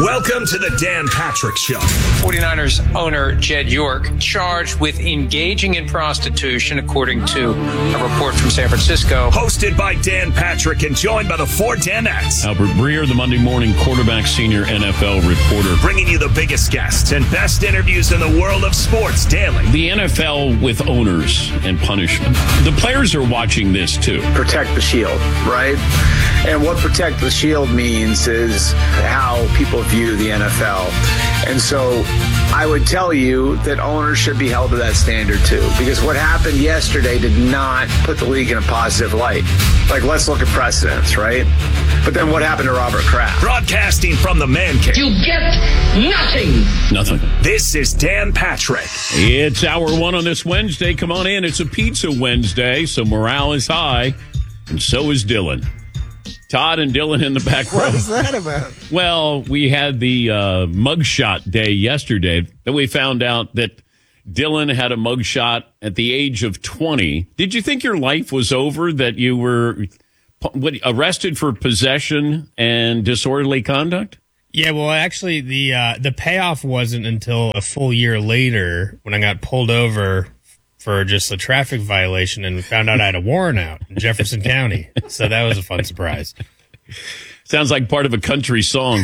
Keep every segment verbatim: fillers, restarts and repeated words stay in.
Welcome to the Dan Patrick Show. 49ers owner Jed York charged with engaging in prostitution, according to a report from San Francisco. Hosted by Dan Patrick and joined by the four Danettes. Albert Breer, the Monday morning quarterback senior N F L reporter. Bringing you the biggest guests and best interviews in the world of sports daily. The N F L with owners and punishment. The players are watching this too. Protect the shield, right? And what protect the shield means is how people view the N F L. And so I would tell you that owners should be held to that standard too, because what happened yesterday did not put the league in a positive light. Like, let's look at precedents, right? But then what happened to Robert Kraft? Broadcasting from the man cave. You get nothing. Nothing. This is Dan Patrick. It's hour one on this Wednesday. Come on in. It's a pizza Wednesday, so morale is high, and so is Dylan. Todd and Dylan in the back row. What is that about? Well, we had the uh, mugshot day yesterday. Then we found out that Dylan had a mugshot at the age of twenty. Did you think your life was over, that you were what, arrested for possession and disorderly conduct? Yeah, well, actually, the uh, the payoff wasn't until a full year later when I got pulled over for just a traffic violation and found out I had a warrant out in Jefferson County. So that was a fun surprise. Sounds like part of a country song.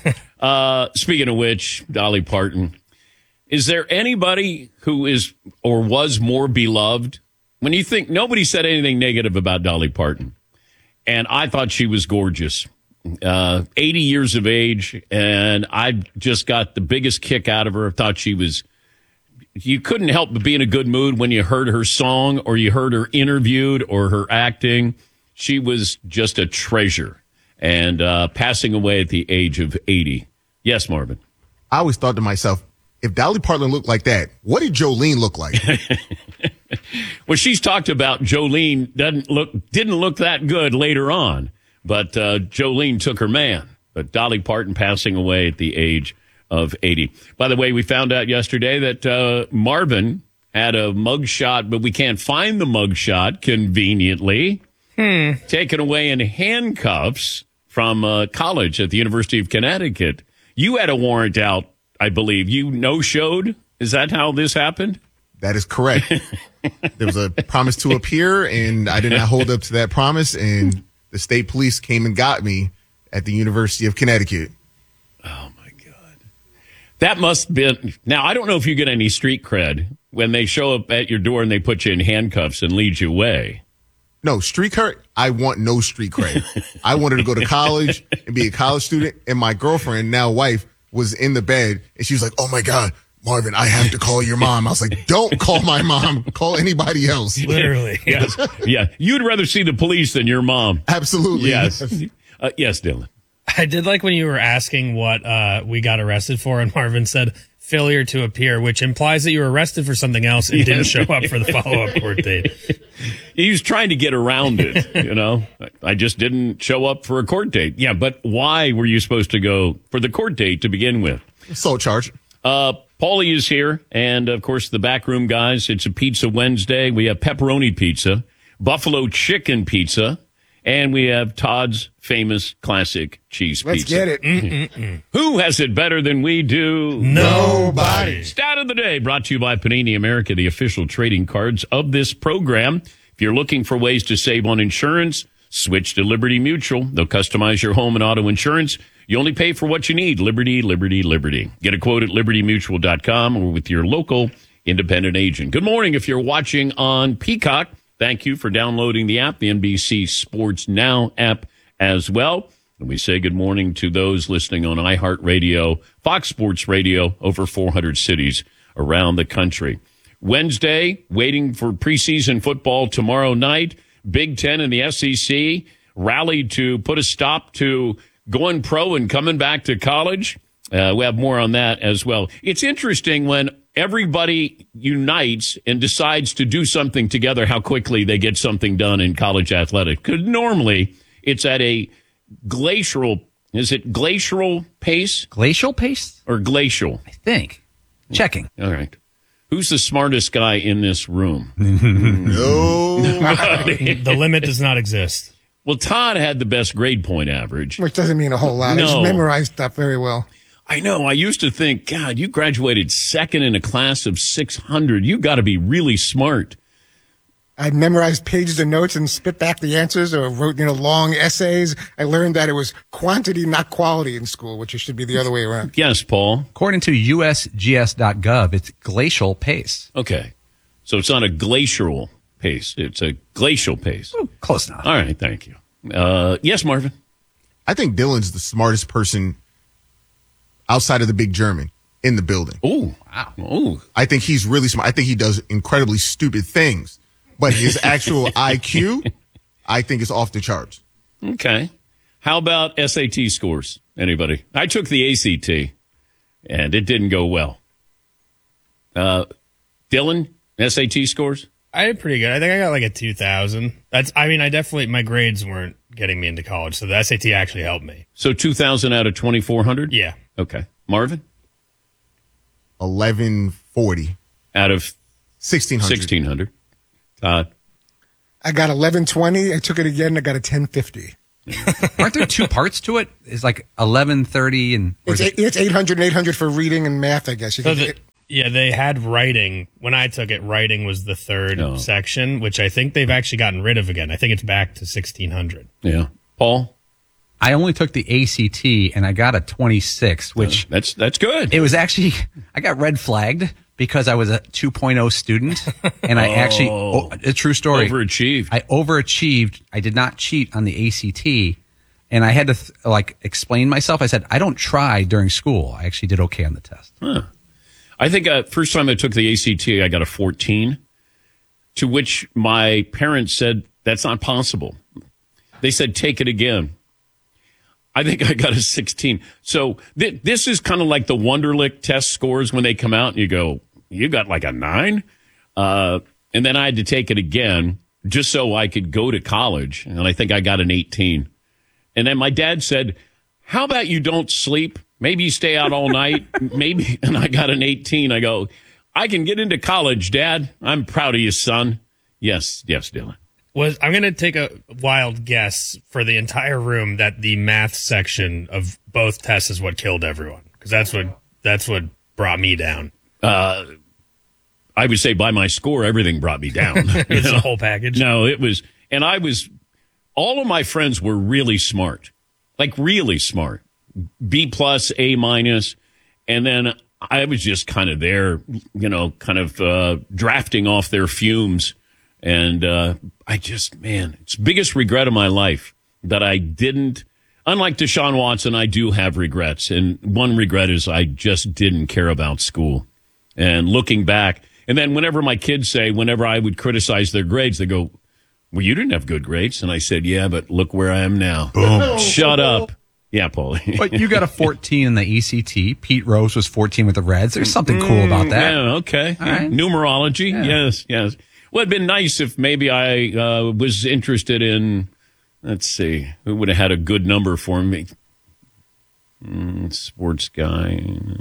uh, speaking of which, Dolly Parton, is there anybody who is or was more beloved? When you think, nobody said anything negative about Dolly Parton. And I thought she was gorgeous. Uh, eighty years of age, and I just got the biggest kick out of her. I thought she was... You couldn't help but be in a good mood when you heard her song or you heard her interviewed or her acting. She was just a treasure, and uh, passing away at the age of eighty. Yes, Marvin. I always thought to myself, if Dolly Parton looked like that, what did Jolene look like? Well, she's talked about Jolene doesn't look didn't look that good later on, but uh, Jolene took her man. But Dolly Parton passing away at the age of eighty. By the way, we found out yesterday that uh, Marvin had a mugshot, but we can't find the mugshot conveniently. Hmm. Taken away in handcuffs from uh, college at the University of Connecticut. You had a warrant out, I believe. You no-showed? Is that how this happened? That is correct. There was a promise to appear, and I did not hold up to that promise, and the state police came and got me at the University of Connecticut. Oh, my God. That must have been... Now, I don't know if you get any street cred when they show up at your door and they put you in handcuffs and lead you away. No, street cred, I want no street cred. I wanted to go to college and be a college student, and my girlfriend, now wife, was in the bed, and she was like, oh, my God, Marvin, I have to call your mom. I was like, don't call my mom. Call anybody else. Literally. Yes. Yeah. You'd rather see the police than your mom. Absolutely. Yes. Uh, yes, Dylan. I did like when you were asking what uh, we got arrested for, and Marvin said failure to appear, which implies that you were arrested for something else and yes. didn't show up for the follow-up court date. He was trying to get around it, you know. I just didn't show up for a court date. Yeah, but why were you supposed to go for the court date to begin with? Assault charge. Uh, Paulie is here, and, of course, the backroom guys. It's a Pizza Wednesday. We have pepperoni pizza, buffalo chicken pizza, and we have Todd's famous classic cheese Let's pizza. Let's get it. Mm-mm-mm. Who has it better than we do? Nobody. Stat of the day brought to you by Panini America, the official trading cards of this program. If you're looking for ways to save on insurance, switch to Liberty Mutual. They'll customize your home and auto insurance. You only pay for what you need. Liberty, Liberty, Liberty. Get a quote at liberty mutual dot com or with your local independent agent. Good morning if you're watching on Peacock. Thank you for downloading the app, the N B C Sports Now app as well. And we say good morning to those listening on iHeartRadio, Fox Sports Radio, over four hundred cities around the country. Wednesday, waiting for preseason football tomorrow night. Big Ten and the S E C rallied to put a stop to going pro and coming back to college. Uh, we have more on that as well. It's interesting when everybody unites and decides to do something together, how quickly they get something done in college athletics. Because normally it's at a glacial, is it glacial pace? Glacial pace? Or glacial? I think. Checking. All right. Who's the smartest guy in this room? No. The limit does not exist. Well, Todd had the best grade point average. Which doesn't mean a whole lot. No. I just memorized stuff very well. I know. I used to think, God, you graduated second in a class of six hundred. You got to be really smart. I memorized pages of notes and spit back the answers, or wrote, you know, long essays. I learned that it was quantity, not quality in school, which it should be the other way around. Yes, Paul. According to U S G S dot gov, it's glacial pace. Okay. So it's not a glacial pace. It's a glacial pace. Ooh, close enough. All right. Thank you. Uh, yes, Marvin. I think Dylan's the smartest person outside of the big German in the building. Oh, wow. Oh, I think he's really smart. I think he does incredibly stupid things, but his actual I Q, I think, is off the charts. okay. How about S A T scores? Anybody? I took the A C T, and it didn't go well. Uh, Dylan, S A T scores? I did pretty good. I think I got like a two thousand. That's. I mean, I definitely, my grades weren't getting me into college, so the S A T actually helped me. So two thousand out of twenty-four hundred? Yeah. Okay. Marvin? eleven forty. Out of sixteen hundred. sixteen hundred. Todd? I got eleven twenty. I took it again. I got a ten fifty. Aren't there two parts to it? It's like eleven thirty and... or It's, is eight, it's eight hundred and eight hundred for reading and math, I guess. You So can, the, yeah, they had writing. When I took it, writing was the third Oh. section, which I think they've actually gotten rid of again. I think it's back to sixteen hundred. Yeah. Paul? I only took the A C T and I got a twenty-six, which That's that's good. it was actually, I got red flagged because I was a two point oh student and I actually, oh, a true story. Overachieved. I overachieved. I did not cheat on the A C T and I had to th- like explain myself. I said, I don't try during school. I actually did okay on the test. Huh. I think uh, first time I took the A C T, I got a fourteen, to which my parents said, that's not possible. They said, take it again. I think I got a sixteen. So th- this is kind of like the Wonderlic test scores when they come out and you go, you got like a nine? Uh, and then I had to take it again just so I could go to college. And I think I got an eighteen. And then my dad said, how about you don't sleep? Maybe you stay out all night. Maybe. And I got an eighteen. I go, I can get into college, Dad. I'm proud of you, son. Yes. Yes, Dylan. Was I'm going to take a wild guess for the entire room that the math section of both tests is what killed everyone, because that's what that's what brought me down. Uh, I would say by my score, everything brought me down. It's the whole package. No, it was, and I was, all of my friends were really smart, like really smart, B plus, A minus, and then I was just kind of there, you know, kind of uh, drafting off their fumes. And uh, I just, man, it's the biggest regret of my life that I didn't, unlike Deshaun Watson, I do have regrets. And one regret is I just didn't care about school. And looking back, and then whenever my kids say, whenever I would criticize their grades, they go, well, you didn't have good grades. And I said, yeah, but look where I am now. Boom. Shut up. Yeah, Paulie. But you got a fourteen in the E C T. Pete Rose was fourteen with the Reds. There's something cool about that. Yeah, okay. All right. Numerology. Yeah. Yes, yes. Well, it'd been nice if maybe I uh, was interested in, let's see, who would have had a good number for me? Mm, sports guy.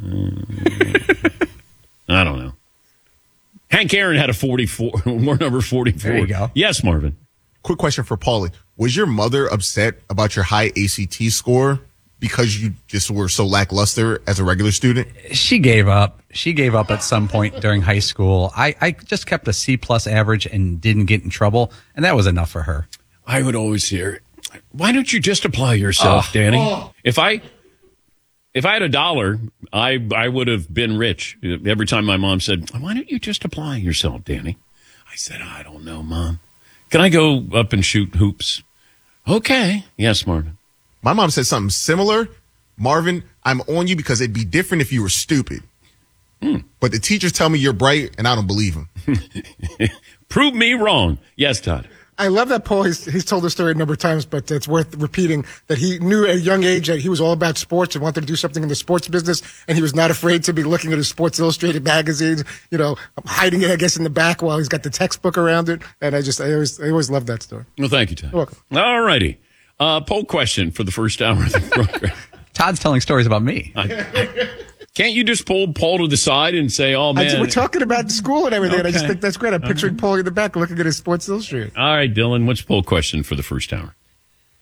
I don't know. Hank Aaron had a forty-four, war number forty-four. There you go. Yes, Marvin. Quick question for Paulie. Was your mother upset about your high A C T score because you just were so lackluster as a regular student? She gave up. She gave up at some point during high school. I, I just kept a C plus average and didn't get in trouble, and that was enough for her. I would always hear, why don't you just apply yourself, Oh. Danny? Oh. If I if I had a dollar, I I would have been rich. Every time my mom said, why don't you just apply yourself, Danny? I said, I don't know, Mom. Can I go up and shoot hoops? Okay. Yes, Marvin. My mom said something similar. Marvin, I'm on you because it'd be different if you were stupid. Hmm. But the teachers tell me you're bright, and I don't believe them. Prove me wrong. Yes, Todd. I love that Paul. He's, he's told the story a number of times, but it's worth repeating that he knew at a young age that he was all about sports and wanted to do something in the sports business, and he was not afraid to be looking at his Sports Illustrated magazines, you know, hiding it, I guess, in the back while he's got the textbook around it. And I just, I always, I always love that story. Well, thank you, Todd. You're welcome. All righty. Uh, poll question for the first hour of the program. Todd's telling stories about me. I, can't you just pull Paul to the side and say, oh, man. I, we're talking about school and everything, and I just Okay. think that's great. I'm picturing Paul in the back looking at his Sports Illustrated. All right, Dylan, what's poll question for the first hour?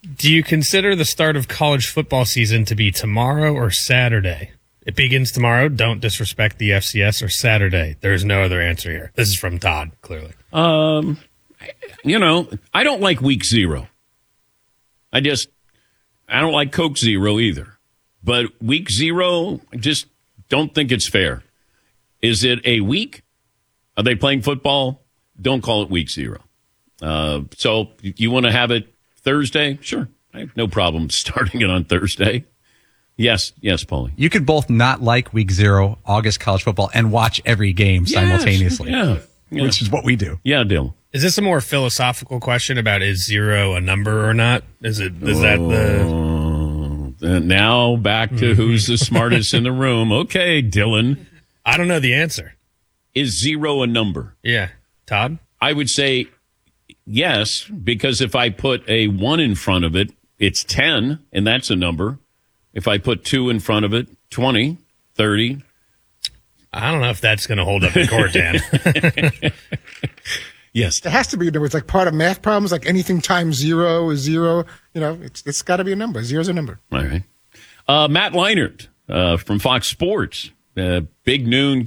Do you consider the start of college football season to be tomorrow or Saturday? It begins tomorrow. Don't disrespect the F C S, or Saturday. There's no other answer here. This is from Todd, clearly. Um, you know, I don't like week zero. I just, I don't like Coke Zero either. But week zero, I just don't think it's fair. Is it a week? Are they playing football? Don't call it week zero. Uh, so you want to have it Thursday? Sure. I have no problem starting it on Thursday. Yes, yes, Paulie. You could both not like week zero, August college football, and watch every game Yes, simultaneously. Yeah, yeah. Which is what we do. Yeah, Dill. Is this a more philosophical question about is zero a number or not? Is it? Is that the? Uh, now back to who's the smartest in the room. Okay, Dylan. I don't know the answer. Is zero a number? Yeah, Todd. I would say yes, because if I put a one in front of it, it's ten, and that's a number. If I put two in front of it, twenty, thirty. I don't know if that's going to hold up in court, Dan. Yes. There has to be a number. It's like part of math problems, like anything times zero is zero. You know, it's it's got to be a number. Zero's a number. All right. Uh, Matt Leinart uh, from Fox Sports. Uh, big noon